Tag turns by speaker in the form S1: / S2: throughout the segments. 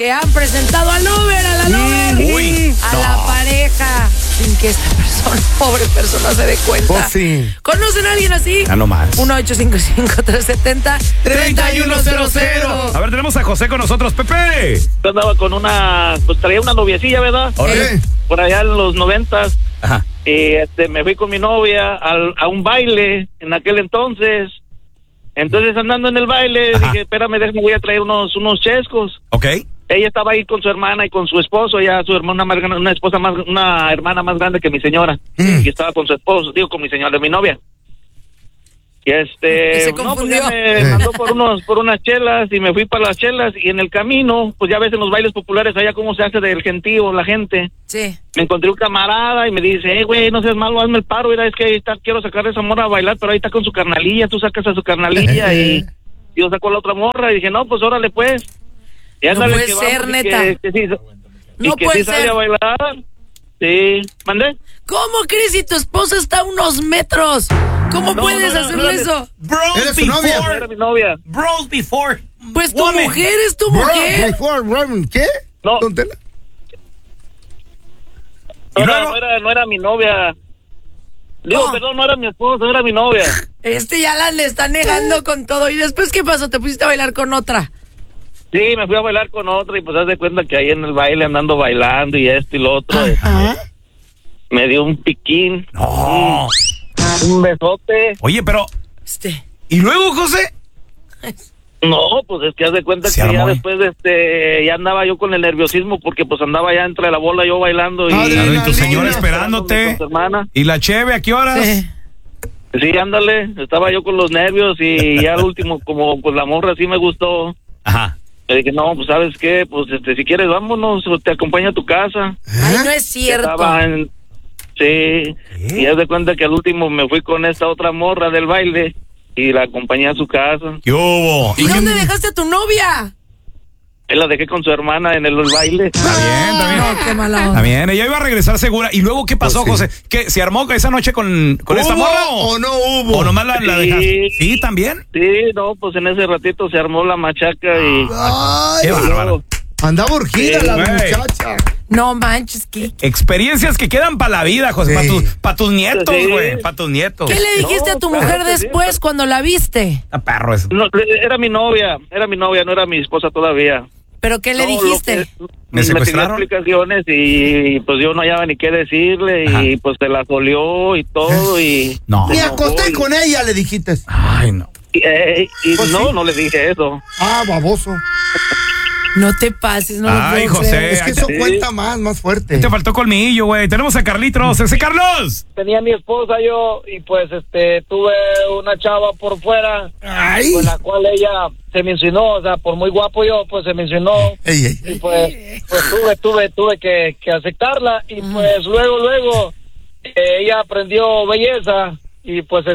S1: que han presentado al Lover, a la Lover, a la pareja, sin que esta persona, pobre persona, se dé cuenta.
S2: Oh, sí.
S1: ¿Conocen a alguien así?
S3: Ya no más.
S1: 1-855-370-3100.
S3: A ver, tenemos a José con nosotros. Pepe.
S4: Yo andaba con pues traía una noviecilla, ¿verdad? Por allá en los 90s.
S3: Ajá.
S4: Y me fui con mi novia a un baile en aquel entonces. Entonces, andando en el baile, dije, espérame, déjame, voy a traer unos chescos.
S3: Ok.
S4: Ella estaba ahí con su hermana y con su esposo, ya su hermana una hermana más grande que mi señora. Y estaba con su esposo, con mi señora, mi novia. Y
S1: se
S4: pues
S1: confundió.
S4: ya me mandó por unas chelas y me fui para las chelas, y en el camino, pues ya ves en los bailes populares allá cómo se hace del gentío la gente.
S1: Sí.
S4: Me encontré un camarada y me dice, güey, no seas malo, hazme el paro, mira, es que ahí está, quiero sacar a esa morra a bailar, pero ahí está con su carnalilla, tú sacas a su carnalilla. Y yo saco a la otra morra y dije, no, pues órale pues. Y
S1: No puede ser, neta. No puede ser.
S4: Sale a bailar. Sí, ¿mandé?
S1: ¿Cómo crees si tu esposa está a unos metros? ¿Cómo puedes hacerle eso?
S2: ¿Eres su novia?
S4: No, era mi novia.
S3: Bros before.
S1: Pues tu mujer es tu mujer.
S2: ¿Qué?
S4: No.
S2: ¿Don Tela?
S4: No era mi novia. Digo, perdón, no era mi esposa, era mi novia.
S1: Ya le está negando con todo. ¿Y después qué pasó? ¿Te pusiste a bailar con otra?
S4: Sí, me fui a bailar con otra y pues haz de cuenta que ahí en el baile andando bailando y esto y lo otro. Me dio un piquín.
S3: No.
S4: Un besote.
S3: Oye, pero... ¿Y luego, José?
S4: No, pues es que haz de cuenta
S3: Se
S4: que ya
S3: armó,
S4: después ya andaba yo con el nerviosismo porque pues andaba ya entre la bola yo bailando y...
S3: Claro, y tu señora esperándote.
S4: Con su hermana.
S3: ¿Y la cheve a qué horas?
S4: Sí, ándale, estaba yo con los nervios y ya al último, como pues la morra sí me gustó.
S3: Ajá.
S4: Le dije, no, pues ¿sabes qué? Pues si quieres vámonos, te acompaño a tu casa.
S1: Ay, no es cierto.
S4: Sí, y haz de cuenta que al último me fui con esta otra morra del baile y la acompañé a su casa.
S3: ¿Qué hubo?
S1: ¿Y dónde dejaste a tu novia?
S4: Él la dejé con su hermana en el baile.
S3: Está bien.
S1: No, qué mala onda.
S3: Está bien, ella iba a regresar segura. ¿Y luego qué pasó, José? ¿Qué, se armó esa noche con esta morra?
S2: ¿O no hubo?
S3: ¿O nomás la dejaste? ¿Sí, también?
S4: Sí, no, pues en ese ratito se armó la machaca y...
S2: Ay,
S3: qué bárbaro.
S2: Andaba urgida la muchacha.
S1: No manches, ¿qué
S3: Experiencias que quedan para la vida, José. Para tus nietos, güey. Para tus nietos.
S1: ¿Qué le dijiste a tu mujer después cuando la viste?
S3: Está perro eso.
S4: No, era mi novia, no era mi esposa todavía.
S1: ¿Pero qué le dijiste?
S3: ¿Me secuestraron?
S4: Me pidió explicaciones y pues yo no hallaba ni qué decirle. Y pues se la solió y todo y...
S3: No.
S2: Me acosté con ella, le dijiste.
S3: Ay, no.
S4: Y
S2: Pues
S4: no le dije eso.
S2: Baboso.
S1: No te pases, no lo
S3: Ay,
S1: puedo
S3: José.
S1: creer.
S2: Es que eso cuenta más fuerte.
S3: Te faltó colmillo, güey. Tenemos a Carlitos. ¡Ese Carlos!
S4: Tenía mi esposa yo y pues tuve una chava por fuera con la cual ella se me insinuó, o sea, por muy guapo yo, pues se me insinuó. Y pues tuve que aceptarla y pues luego ella aprendió belleza y pues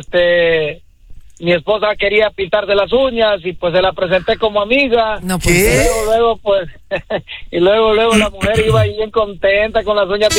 S4: mi esposa quería pintarse las uñas y pues se la presenté como amiga.
S1: No, pues,
S2: ¿qué?
S4: Luego pues y luego la mujer iba ahí bien contenta con las uñas bien